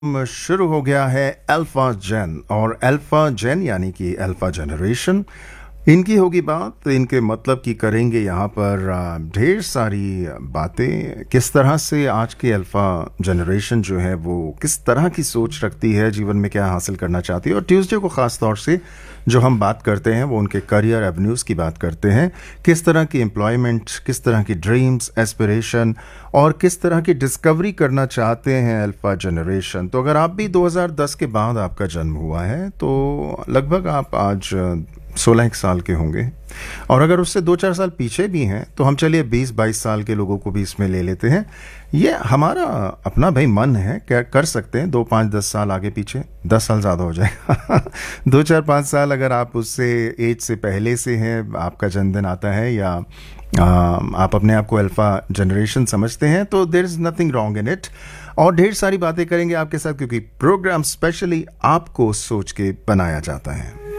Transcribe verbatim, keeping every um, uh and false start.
म शुरू हो गया है अल्फा जेन और अल्फा जेन यानी कि अल्फा जनरेशन। इनकी होगी बात, तो इनके मतलब की करेंगे यहाँ पर आ, ढेर सारी बातें। किस तरह से आज की अल्फा जनरेशन जो है वो किस तरह की सोच रखती है, जीवन में क्या हासिल करना चाहती है। और ट्यूसडे को ख़ास तौर से जो हम बात करते हैं वो उनके करियर एवेन्यूज़ की बात करते हैं। किस तरह की एम्प्लॉयमेंट, किस तरह की ड्रीम्स, एस्पिरेशन और किस तरह की डिस्कवरी करना चाहते हैं अल्फा जनरेशन। तो अगर आप भी दो हज़ार दस के बाद आपका जन्म हुआ है तो लगभग आप आज सोलह एक साल के होंगे, और अगर उससे दो चार साल पीछे भी हैं तो हम चलिए बीस बाईस साल के लोगों को भी इसमें ले लेते हैं। ये हमारा अपना भाई मन है, क्या कर सकते हैं। दो पाँच दस साल आगे पीछे, दस साल ज़्यादा हो जाएगा दो चार पाँच साल अगर आप उससे एज से पहले से हैं, आपका जन्मदिन आता है या आ, आप अपने आप को अल्फा जनरेशन समझते हैं तो there is nothing wrong in it. और ढेर सारी बातें करेंगे आपके साथ, क्योंकि प्रोग्राम स्पेशली आपको सोच के बनाया जाता है।